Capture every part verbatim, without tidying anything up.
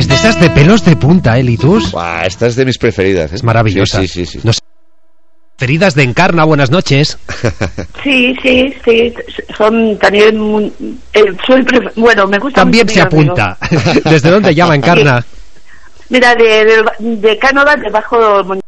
Es de esas de pelos de punta, ¿eh, Litus? Buah, esta es de mis preferidas, ¿eh? Es maravillosa. Sí, sí, sí, sí. No sé. Preferidas de Encarna, buenas noches. Sí, sí, sí, son también, muy, eh, soy pref- bueno, me gusta También mucho se mi amigo. apunta. ¿Desde dónde llama Encarna? Mira, de, de, de Cánovas, debajo de...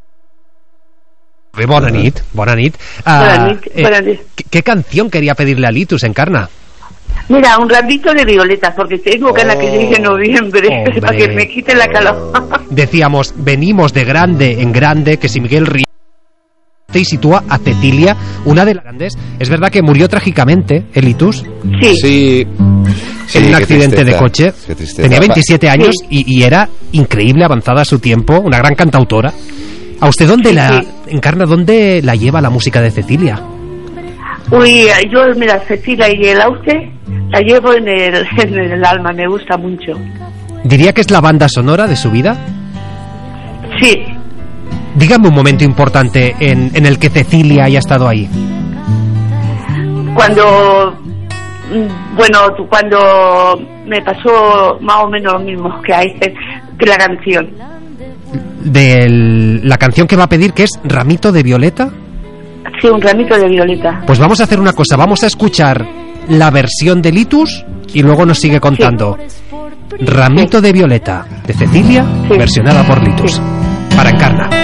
Bona nit, bona nit. Ah, Bona nit, eh, bona nit. ¿qué, ¿Qué canción quería pedirle a Litus, Encarna? Mira, un ramito de violetas, porque tengo ganas Oh, que llegue noviembre, hombre. para que me quite la calor. Decíamos, venimos de grande en grande, que si Miguel Ríos y sitúa a Cecilia, una de las grandes. Es verdad que murió trágicamente, ¿eh, Litus? Sí. Sí. Sí, En un qué accidente de tristeza, coche. qué tristeza. Tenía veintisiete años Sí. y, y era increíble, avanzada a su tiempo, una gran cantautora. ¿A usted dónde Sí, la sí. Encarna, dónde la lleva la música de Cecilia? Uy, yo, mira, Cecilia y el Auste la llevo en el, en el alma, me gusta mucho. ¿Diría que es la banda sonora de su vida? Sí. Dígame un momento importante en, en el que Cecilia haya estado ahí. Cuando, mm, bueno, tú- cuando me pasó más o menos lo mismo que a este, que la canción. De la canción que va a pedir, que es Ramito de Violeta. Sí, un ramito de violeta. Pues vamos a hacer una cosa, vamos a escuchar la versión de Litus y luego nos sigue contando. Ramito de Violeta, de Cecilia, Sí. versionada por Litus. Sí. Para Encarna.